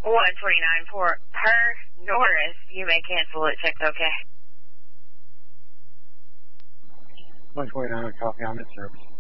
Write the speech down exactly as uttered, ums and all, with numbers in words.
one twenty-nine for her, Norris. You may cancel it. Check's okay. one twenty-nine, copy on it, service.